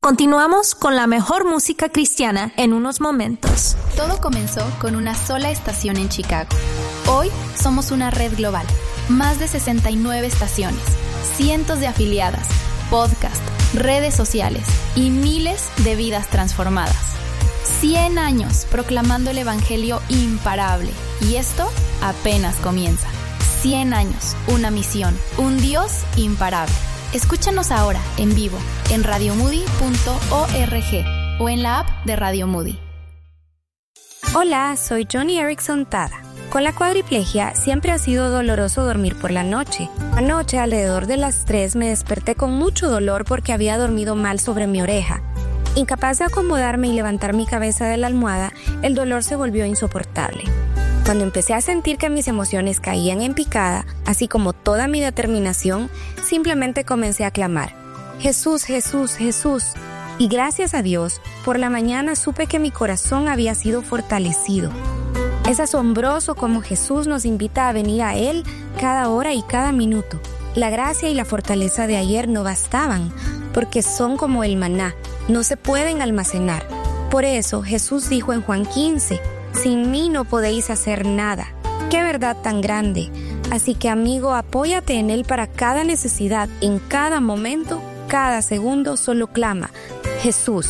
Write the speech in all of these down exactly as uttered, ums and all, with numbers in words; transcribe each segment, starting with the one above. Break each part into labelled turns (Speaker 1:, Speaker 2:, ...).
Speaker 1: Continuamos con la mejor música cristiana en unos momentos.
Speaker 2: Todo comenzó con una sola estación en Chicago. Hoy somos una red global. Más de sesenta y nueve estaciones, cientos de afiliadas, podcasts, redes sociales y miles de vidas transformadas. cien años proclamando el evangelio imparable. Y esto apenas comienza. cien años, una misión, un Dios imparable. Escúchanos ahora, en vivo, en radio moody punto org o en la app de Radio Moody.
Speaker 3: Hola, soy Johnny Erickson Tada. Con la cuadriplegia siempre ha sido doloroso dormir por la noche. Anoche, alrededor de las tres, me desperté con mucho dolor porque había dormido mal sobre mi oreja. Incapaz de acomodarme y levantar mi cabeza de la almohada, el dolor se volvió insoportable. Cuando empecé a sentir que mis emociones caían en picada, así como toda mi determinación, simplemente comencé a clamar: Jesús, Jesús, Jesús. Y gracias a Dios, por la mañana supe que mi corazón había sido fortalecido. Es asombroso cómo Jesús nos invita a venir a Él cada hora y cada minuto. La gracia y la fortaleza de ayer no bastaban, porque son como el maná, no se pueden almacenar. Por eso Jesús dijo en Juan quince, sin mí no podéis hacer nada. ¡Qué verdad tan grande! Así que, amigo, apóyate en Él para cada necesidad, en cada momento, cada segundo, solo clama: Jesús.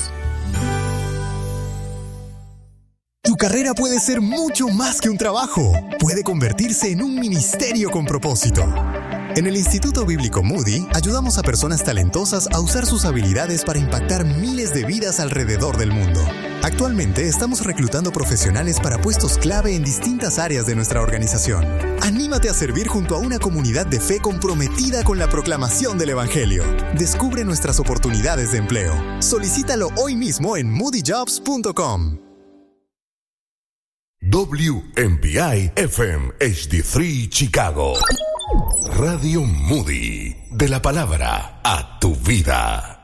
Speaker 4: Tu carrera puede ser mucho más que un trabajo. Puede convertirse en un ministerio con propósito. En el Instituto Bíblico Moody, ayudamos a personas talentosas a usar sus habilidades para impactar miles de vidas alrededor del mundo. Actualmente estamos reclutando profesionales para puestos clave en distintas áreas de nuestra organización. Anímate a servir junto a una comunidad de fe comprometida con la proclamación del Evangelio. Descubre nuestras oportunidades de empleo. Solicítalo hoy mismo en moody jobs punto com.
Speaker 5: W M P I F M H D tres Chicago. Radio Moody. De la palabra a tu vida.